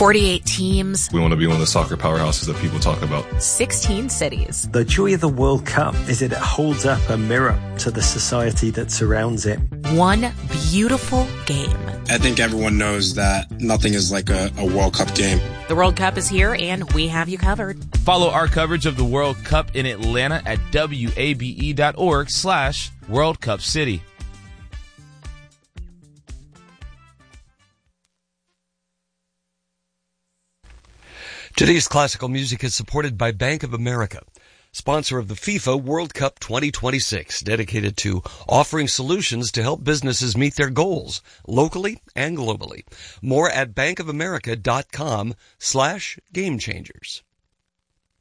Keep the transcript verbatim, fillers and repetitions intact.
forty-eight teams. We want to be one of the soccer powerhouses that people talk about. sixteen cities. The joy of the World Cup is that it holds up a mirror to the society that surrounds it. One beautiful game. I think everyone knows that nothing is like a, a World Cup game. The World Cup is here, and we have you covered. Follow our coverage of the World Cup in Atlanta at wabe.org slash World Cup City. Today's classical music is supported by Bank of America, sponsor of the FIFA World Cup twenty twenty-six, dedicated to offering solutions to help businesses meet their goals, locally and globally. More at bankofamerica.com slash game changers.